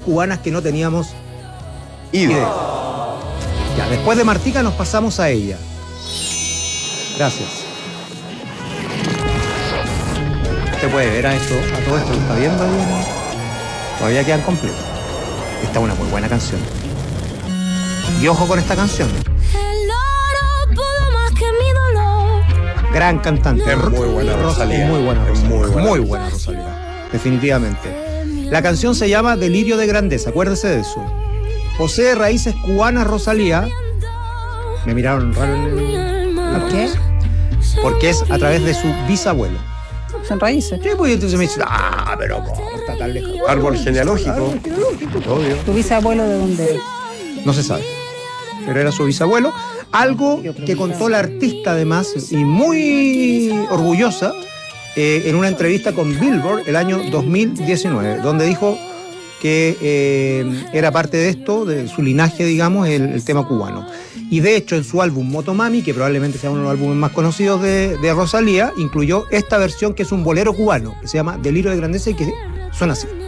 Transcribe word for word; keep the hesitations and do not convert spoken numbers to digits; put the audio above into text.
cubanas que no teníamos idea. idea. Ya, después de Martica nos pasamos a ella. Gracias. Usted puede ver a esto, a todo esto, ¿lo está viendo ahí? Todavía quedan completos. Esta es una muy buena canción. Y ojo con esta canción. Gran cantante. Es muy buena Rosalía. Es muy buena Es Rosalía. muy buena Muy buena Rosalía. Definitivamente. La canción se llama Delirio de Grandeza, acuérdese de eso. Posee raíces cubanas Rosalía. Me miraron raro en el... ¿Por qué? Porque es a través de su bisabuelo. Son raíces. Sí, pues entonces me dice, ah, pero ¿cómo está tan lejos? Árbol genealógico. Árbol genealógico, obvio. ¿Tu bisabuelo de dónde? No se sabe. Pero era su bisabuelo. Algo que contó la artista además, y muy orgullosa, eh, en una entrevista con Billboard el año dos mil diecinueve, donde dijo que eh, era parte de esto, de su linaje, digamos, el, el tema cubano. Y de hecho, en su álbum Motomami, que probablemente sea uno de los álbumes más conocidos de, de Rosalía, incluyó esta versión que es un bolero cubano, que se llama Delirio de Grandeza y que suena así.